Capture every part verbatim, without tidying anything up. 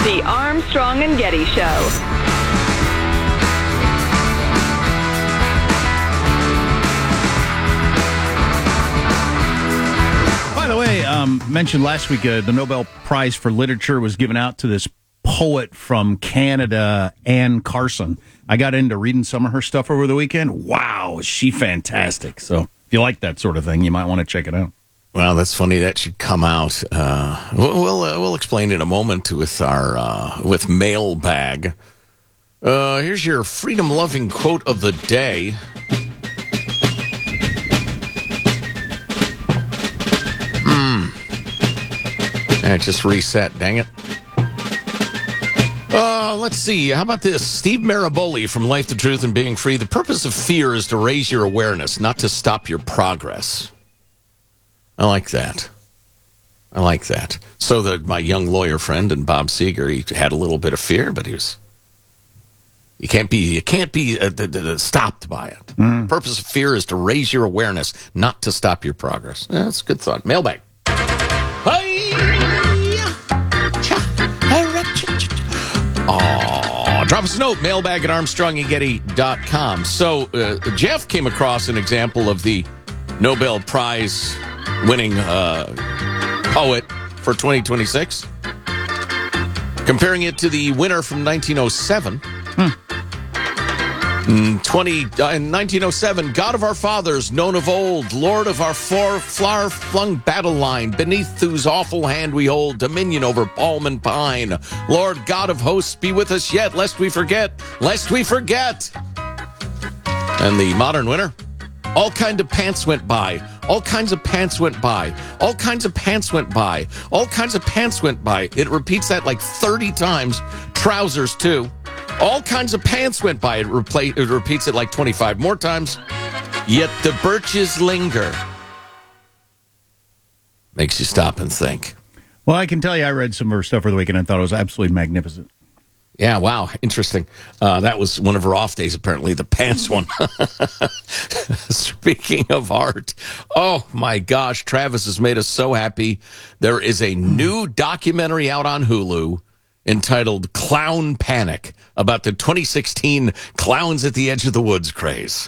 The Armstrong and Getty Show. By the way, um, mentioned last week, uh, the Nobel Prize for Literature was given out to this poet from Canada, Anne Carson. I got into reading some of her stuff over the weekend. Wow, is she fantastic. So if you like that sort of thing, you might want to check it out. Well, that's funny. That should come out. Uh, we'll we'll, uh, we'll explain in a moment with our uh, with mailbag. Uh, here's your freedom-loving quote of the day. Hmm. It just reset. Dang it. Uh, let's see. How about this? Steve Maraboli from Life, the Truth, and Being Free. The purpose of fear is to raise your awareness, not to stop your progress. I like that. I like that. So that my young lawyer friend and Bob Seeger, he had a little bit of fear, but he was. You can't be. You can't be uh, d- d- d- stopped by it. Mm. The purpose of fear is to raise your awareness, not to stop your progress. Yeah, that's a good thought. Mailbag. Oh, drop us a note. Mailbag at Armstrong and Getty dot com. So uh, Jeff came across an example of the Nobel Prize winning uh, poet for twenty twenty-six, comparing it to the winner from nineteen oh seven. Hmm. In, twenty, uh, in nineteen oh seven, God of our fathers, known of old, Lord of our far-flung battle line, beneath whose awful hand we hold dominion over palm and pine. Lord God of hosts, be with us yet, lest we forget, lest we forget. And the modern winner? All kinds of pants went by. All kinds of pants went by. All kinds of pants went by. All kinds of pants went by. It repeats that like thirty times. Trousers, too. All kinds of pants went by. It, repla- it repeats it like twenty-five more times. Yet the birches linger. Makes you stop and think. Well, I can tell you I read some of her stuff over the weekend and thought it was absolutely magnificent. Yeah, wow, interesting. Uh, that was one of her off days, apparently, the pants one. Speaking of art, oh my gosh, Travis has made us so happy. There is a new documentary out on Hulu entitled Clown Panic about the twenty sixteen Clowns at the Edge of the Woods craze.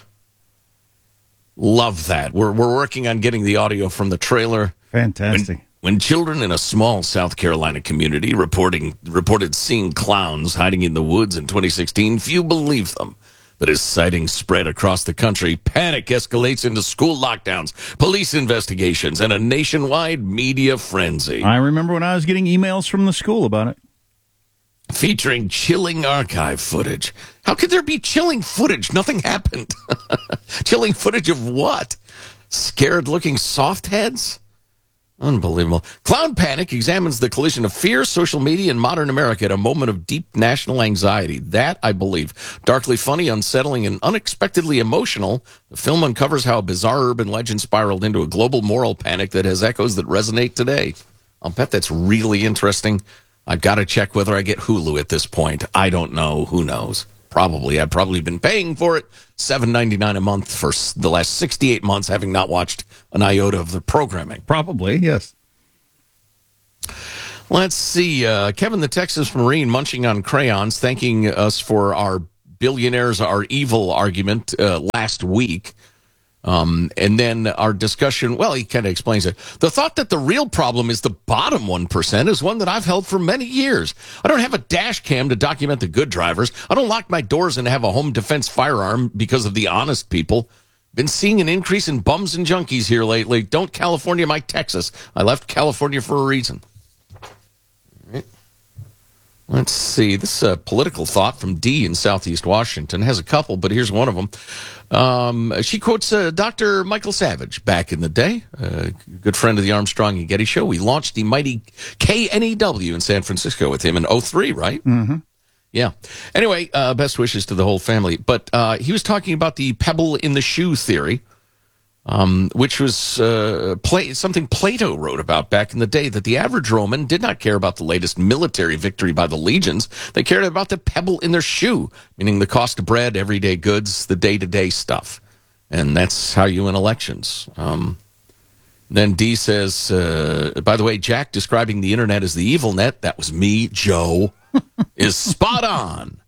Love that. We're, we're working on getting the audio from the trailer. Fantastic. When, When children in a small South Carolina community reporting reported seeing clowns hiding in the woods in twenty sixteen, few believed them. But as sightings spread across the country, panic escalates into school lockdowns, police investigations, and a nationwide media frenzy. I remember when I was getting emails from the school about it. Featuring chilling archive footage. How could there be chilling footage? Nothing happened. Chilling footage of what? Scared-looking soft heads? Unbelievable. Clown Panic examines the collision of fear, social media, and modern America at a moment of deep national anxiety. That, I believe. Darkly funny, unsettling, and unexpectedly emotional, the film uncovers how a bizarre urban legend spiraled into a global moral panic that has echoes that resonate today. I'll bet that's really interesting. I've got to check whether I get Hulu at this point. I don't know. Who knows? Probably. I've probably been paying for it seven ninety-nine a month for the last sixty-eight months, having not watched an iota of the programming. Probably, yes. Let's see. Uh, Kevin the Texas Marine munching on crayons, thanking us for our billionaires are evil argument uh, last week. Um, and then our discussion, well, he kind of explains it. The thought that the real problem is the bottom one percent is one that I've held for many years. I don't have a dash cam to document the good drivers. I don't lock my doors and have a home defense firearm because of the honest people. Been seeing an increase in bums and junkies here lately. Don't California my Texas. I left California for a reason. Let's see. This uh, political thought from Dee in Southeast Washington has a couple, but here's one of them. Um, she quotes uh, Doctor Michael Savage back in the day, a uh, good friend of the Armstrong and Getty Show. We launched the mighty K N E W in San Francisco with him in oh three, right? Mm-hmm. Yeah. Anyway, uh, best wishes to the whole family. But uh, he was talking about the pebble in the shoe theory. Um, which was uh, play, something Plato wrote about back in the day, that the average Roman did not care about the latest military victory by the legions. They cared about the pebble in their shoe, meaning the cost of bread, everyday goods, the day-to-day stuff. And that's how you win elections. Um, then D says, uh, by the way, Jack describing the internet as the evil net, that was me, Joe. is spot on.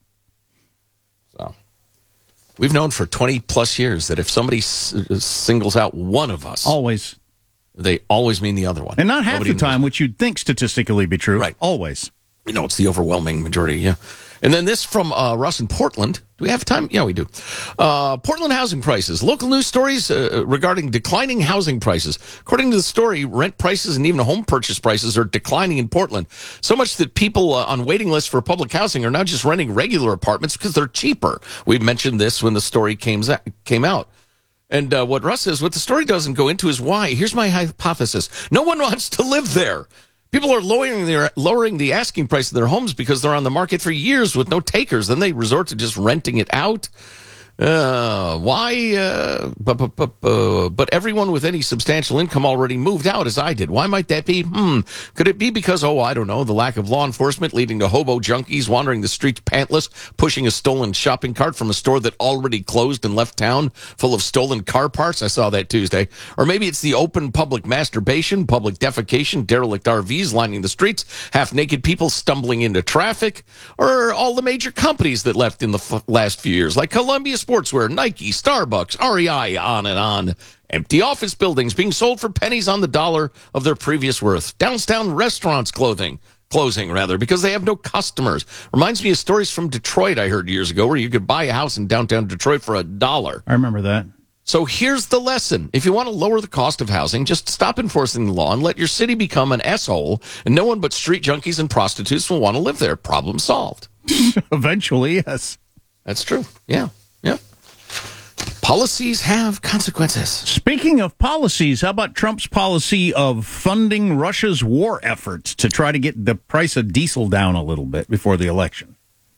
So we've known for twenty plus years that if somebody s- singles out one of us, Always. they always mean the other one. And not half Nobody the time, knows. which you'd think statistically be true. Right. Always. You know, it's the overwhelming majority, yeah. And then this from uh, Russ in Portland. Do we have time? Yeah, we do. Uh, Portland housing prices. Local news stories uh, regarding declining housing prices. According to the story, rent prices and even home purchase prices are declining in Portland. So much that people uh, on waiting lists for public housing are now just renting regular apartments because they're cheaper. We mentioned this when the story came, came out. And uh, what Russ says, what the story doesn't go into is why. Here's my hypothesis. No one wants to live there. People are lowering their lowering the asking price of their homes because they're on the market for years with no takers. Then they resort to just renting it out. Uh, why? Uh, but, but, but, uh, but everyone with any substantial income already moved out, as I did. Why might that be? Hmm. Could it be because, oh, I don't know, the lack of law enforcement leading to hobo junkies wandering the streets pantless, pushing a stolen shopping cart from a store that already closed and left town full of stolen car parts? I saw that Tuesday. Or maybe it's the open public masturbation, public defecation, derelict R Vs lining the streets, half-naked people stumbling into traffic, or all the major companies that left in the f- last few years, like Columbia Sportswear, Nike, Starbucks, R E I, on and on. Empty office buildings being sold for pennies on the dollar of their previous worth. Downtown restaurants clothing, closing, rather, because they have no customers. Reminds me of stories from Detroit I heard years ago where you could buy a house in downtown Detroit for a dollar. I remember that. So here's the lesson. If you want to lower the cost of housing, just stop enforcing the law and let your city become an S-hole, and no one but street junkies and prostitutes will want to live there. Problem solved. Eventually, yes. That's true. Yeah. Yeah. Policies have consequences. Speaking of policies, how about Trump's policy of funding Russia's war efforts to try to get the price of diesel down a little bit before the election?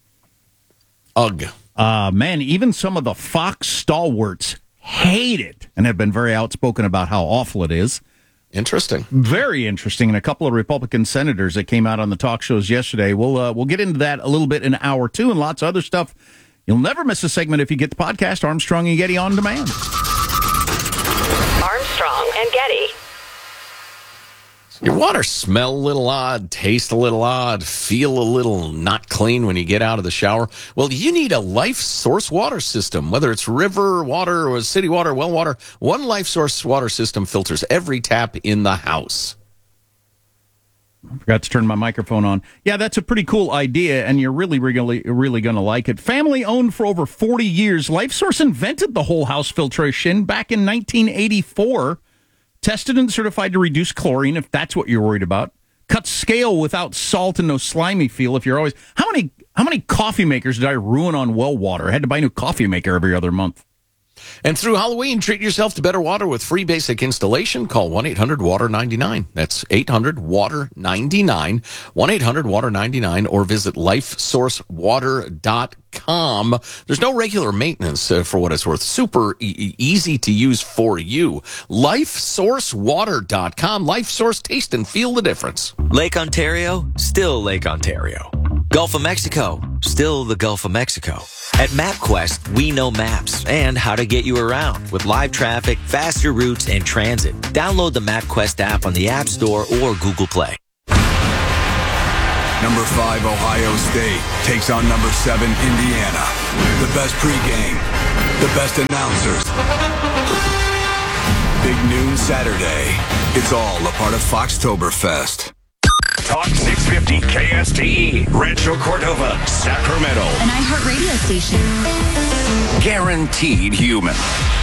Ugh. Uh, man, even some of the Fox stalwarts hate it and have been very outspoken about how awful it is. Interesting. Very interesting. And a couple of Republican senators that came out on the talk shows yesterday. We'll uh, we'll get into that a little bit in hour two and lots of other stuff. You'll never miss a segment if you get the podcast Armstrong and Getty On Demand. Armstrong and Getty. Your water smell a little odd, taste a little odd, feel a little not clean when you get out of the shower. Well, you need a Life Source water system, whether it's river water or city water, well water. One Life Source water system filters every tap in the house. I forgot to turn my microphone on. Yeah, that's a pretty cool idea, and you're really, really, really going to like it. Family owned for over forty years, LifeSource invented the whole house filtration back in nineteen eighty-four. Tested and certified to reduce chlorine, if that's what you're worried about. Cut scale without salt and no slimy feel. If you're always how many how many coffee makers did I ruin on well water? I had to buy a new coffee maker every other month. And through Halloween, treat yourself to better water with free basic installation. Call one eight hundred water ninety-nine. That's eight hundred water ninety-nine. one eight hundred water ninety-nine, or visit life source water dot com. There's no regular maintenance uh, for what it's worth. Super e- easy to use for you. life source water dot com. LifeSource, taste and feel the difference. Lake Ontario, still Lake Ontario. Gulf of Mexico, still the Gulf of Mexico. At MapQuest, we know maps and how to get you around with live traffic, faster routes, and transit. Download the MapQuest app on the App Store or Google Play. Number five, Ohio State takes on number seven, Indiana. The best pregame, the best announcers. Big noon Saturday. It's all a part of Foxtoberfest. Talk six fifty K S T E, Rancho Cordova, Sacramento. An iHeartRadio station. Guaranteed human.